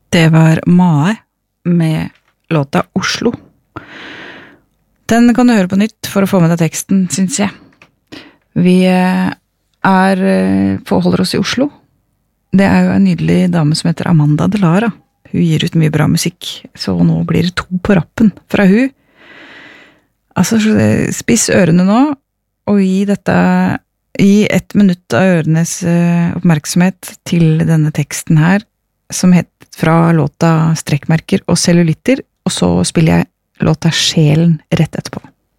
Det var Mae med låta Oslo. Den kan du høre på nytt for å få med deg teksten, synes jeg. Vi forholder oss i Oslo. Det jo en nydelig dame som heter Amanda Delara. Hun gir ut mye bra musikk, så nå blir det 2 på rappen fra hun. Altså, spiss ørene nå, og gi 1 minutt av ørenes oppmerksomhet til denne teksten her, som heter fra låta Strekkmerker og cellulitter, og så spiller jeg låta Sjelen rett etterpå.